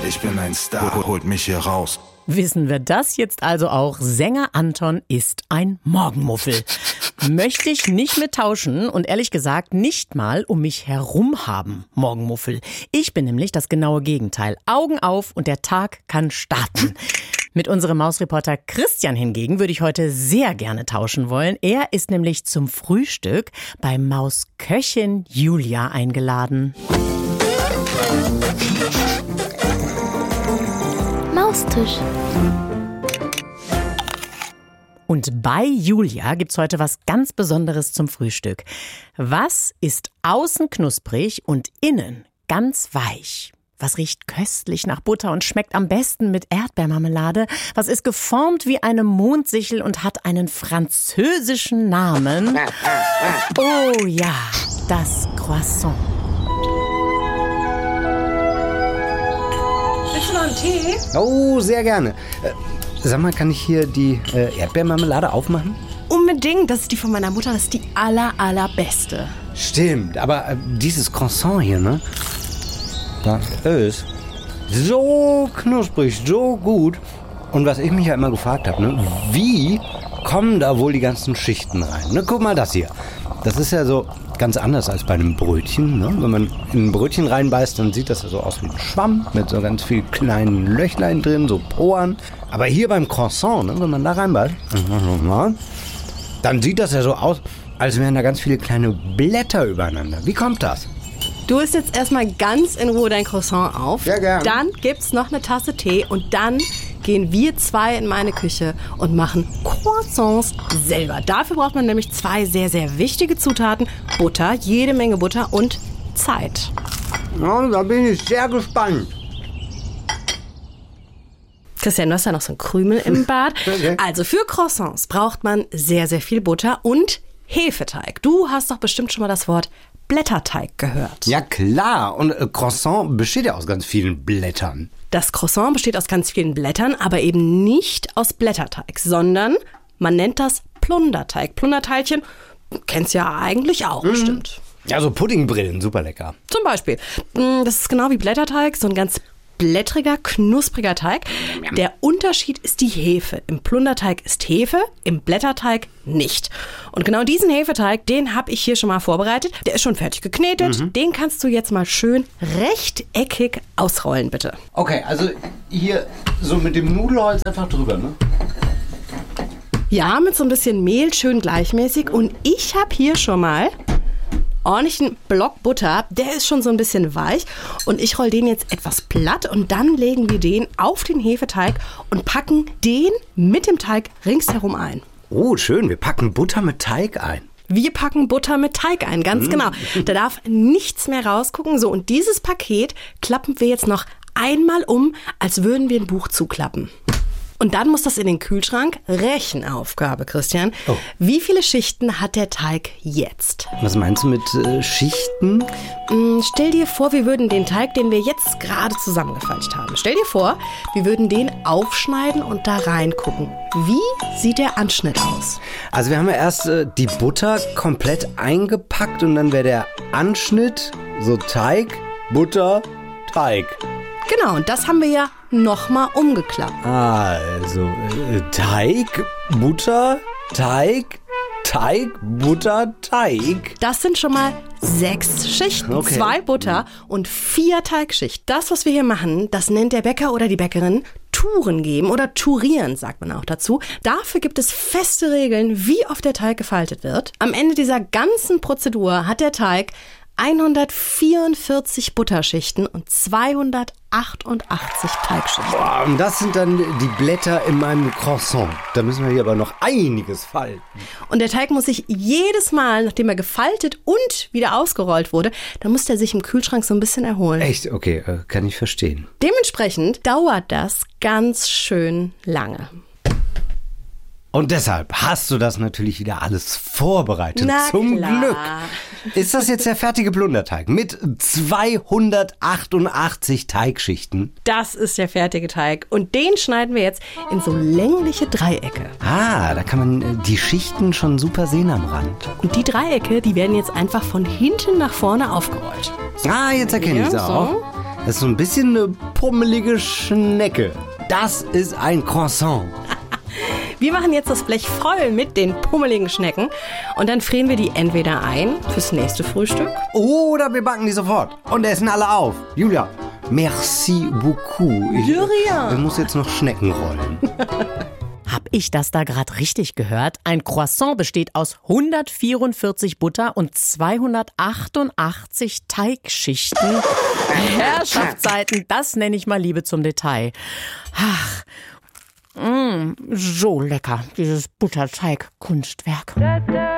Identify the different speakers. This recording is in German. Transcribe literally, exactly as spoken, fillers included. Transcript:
Speaker 1: ich bin ein Star, holt mich hier raus.
Speaker 2: Wissen wir das jetzt also auch? Sänger Anton ist ein Morgenmuffel. Möchte ich nicht mit tauschen und ehrlich gesagt nicht mal um mich herum haben, Morgenmuffel. Ich bin nämlich das genaue Gegenteil. Augen auf und der Tag kann starten. Mit unserem Mausreporter Christian hingegen würde ich heute sehr gerne tauschen wollen. Er ist nämlich zum Frühstück bei Mausköchin Julia eingeladen.
Speaker 3: Maustisch.
Speaker 2: Und bei Julia gibt's heute was ganz Besonderes zum Frühstück. Was ist außen knusprig und innen ganz weich? Was riecht köstlich nach Butter und schmeckt am besten mit Erdbeermarmelade? Was ist geformt wie eine Mondsichel und hat einen französischen Namen? Oh ja, das Croissant.
Speaker 4: Willst du noch einen Tee?
Speaker 5: Oh, sehr gerne. Äh, sag mal, kann ich hier die äh, Erdbeermarmelade aufmachen?
Speaker 4: Unbedingt, das ist die von meiner Mutter, das ist die aller, allerbeste.
Speaker 5: Stimmt, aber äh, dieses Croissant hier, ne? Das ist so knusprig, so gut. Und was ich mich ja immer gefragt habe, ne? Wie kommen da wohl die ganzen Schichten rein? Ne? Guck mal das hier. Das ist ja so ganz anders als bei einem Brötchen. Ne? Wenn man in ein Brötchen reinbeißt, dann sieht das ja so aus wie ein Schwamm mit so ganz vielen kleinen Löchlein drin, so Poren. Aber hier beim Croissant, ne? Wenn man da reinbeißt, dann sieht das ja so aus, als wären da ganz viele kleine Blätter übereinander. Wie kommt das?
Speaker 4: Du isst jetzt erstmal ganz in Ruhe dein Croissant auf.
Speaker 5: Ja, gern.
Speaker 4: Dann gibt's noch eine Tasse Tee und dann gehen wir zwei in meine Küche und machen Croissants selber. Dafür braucht man nämlich zwei sehr, sehr wichtige Zutaten. Butter, jede Menge Butter und Zeit.
Speaker 5: Ja, da bin ich sehr gespannt.
Speaker 4: Christian, du hast ja noch so einen Krümel im Bad.
Speaker 5: Okay.
Speaker 4: Also für Croissants braucht man sehr, sehr viel Butter und Hefeteig. Du hast doch bestimmt schon mal das Wort Blätterteig gehört.
Speaker 5: Ja klar, und äh, Croissant besteht ja aus ganz vielen Blättern.
Speaker 4: Das Croissant besteht aus ganz vielen Blättern, aber eben nicht aus Blätterteig, sondern man nennt das Plunderteig. Plunderteilchen kennst du ja eigentlich auch mhm. bestimmt.
Speaker 5: Ja, so Puddingbrillen, super lecker.
Speaker 4: Zum Beispiel. Das ist genau wie Blätterteig, so ein ganz blättriger, knuspriger Teig. Der Unterschied ist die Hefe. Im Plunderteig ist Hefe, im Blätterteig nicht. Und genau diesen Hefeteig, den habe ich hier schon mal vorbereitet. Der ist schon fertig geknetet. Mhm. Den kannst du jetzt mal schön rechteckig ausrollen, bitte.
Speaker 5: Okay, also hier so mit dem Nudelholz einfach drüber, ne?
Speaker 4: Ja, mit so ein bisschen Mehl, schön gleichmäßig. Und ich habe hier schon mal ordentlichen Block Butter, der ist schon so ein bisschen weich und ich roll den jetzt etwas platt und dann legen wir den auf den Hefeteig und packen den mit dem Teig ringsherum ein.
Speaker 5: Oh, schön, wir packen Butter mit Teig ein.
Speaker 4: Wir packen Butter mit Teig ein, ganz mm. genau. Da darf nichts mehr rausgucken. So, und dieses Paket klappen wir jetzt noch einmal um, als würden wir ein Buch zuklappen. Und dann muss das in den Kühlschrank. Rechenaufgabe, Christian. Oh. Wie viele Schichten hat der Teig jetzt?
Speaker 5: Was meinst du mit äh, Schichten?
Speaker 4: Mm, stell dir vor, wir würden den Teig, den wir jetzt gerade zusammengefalscht haben, stell dir vor, wir würden den aufschneiden und da reingucken. Wie sieht der Anschnitt aus?
Speaker 5: Also wir haben ja erst äh, die Butter komplett eingepackt und dann wäre der Anschnitt so Teig, Butter, Teig.
Speaker 4: Genau, und das haben wir ja nochmal umgeklappt.
Speaker 5: Also, äh, Teig, Butter, Teig, Teig, Butter, Teig.
Speaker 4: Das sind schon mal sechs Schichten. Okay. Zwei Butter und vier Teigschichten. Das, was wir hier machen, das nennt der Bäcker oder die Bäckerin Touren geben oder Tourieren, sagt man auch dazu. Dafür gibt es feste Regeln, wie oft der Teig gefaltet wird. Am Ende dieser ganzen Prozedur hat der Teig hundertvierundvierzig Butterschichten und zweihundertachtundachtzig Teigschichten.
Speaker 5: Boah, und das sind dann die Blätter in meinem Croissant. Da müssen wir hier aber noch einiges falten.
Speaker 4: Und der Teig muss sich jedes Mal, nachdem er gefaltet und wieder ausgerollt wurde, dann muss der sich im Kühlschrank so ein bisschen erholen.
Speaker 5: Echt? Okay, äh, kann ich verstehen.
Speaker 4: Dementsprechend dauert das ganz schön lange.
Speaker 5: Und deshalb hast du das natürlich wieder alles vorbereitet.
Speaker 4: Na
Speaker 5: Zum
Speaker 4: klar.
Speaker 5: Glück. Ist das jetzt der fertige Plunderteig mit zweihundertachtundachtzig Teigschichten?
Speaker 4: Das ist der fertige Teig. Und den schneiden wir jetzt in so längliche Dreiecke.
Speaker 5: Ah, da kann man die Schichten schon super sehen am Rand.
Speaker 4: Und die Dreiecke, die werden jetzt einfach von hinten nach vorne aufgerollt.
Speaker 5: Ah, jetzt erkenne ich es
Speaker 4: Ja, so.
Speaker 5: auch. Das ist so ein bisschen eine pummelige Schnecke. Das ist ein Croissant.
Speaker 4: Wir machen jetzt das Blech voll mit den pummeligen Schnecken und dann frieren wir die entweder ein fürs nächste Frühstück.
Speaker 5: Oder wir backen die sofort und essen alle auf. Julia, merci beaucoup. Ich,
Speaker 4: De rien.
Speaker 5: ich muss jetzt noch Schnecken rollen.
Speaker 2: Hab ich das da gerade richtig gehört? Ein Croissant besteht aus hundertvierundvierzig Butter- und zweihundertachtundachtzig Teigschichten. Herrschaftszeiten, das nenne ich mal Liebe zum Detail. Ach, mh, so lecker, dieses Butterteig-Kunstwerk.